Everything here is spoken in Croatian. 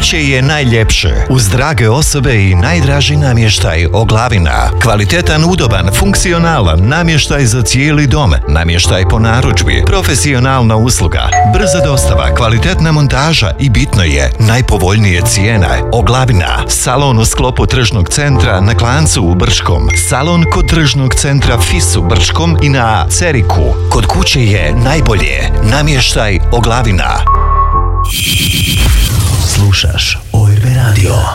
kuće je najljepše, uz drage osobe i najdraži namještaj Oglavina. Kvalitetan, udoban, funkcionalan namještaj za cijeli dom, namještaj po narudžbi, profesionalna usluga, brza dostava, kvalitetna montaža i bitno je, najpovoljnije cijene. Oglavina, salon u sklopu tržnog centra na Klancu u Brčkom, salon kod tržnog centra FIS u Brčkom i na Ceriku. Kod kuće je najbolje, namještaj Oglavina. Slušaš ORB Radio.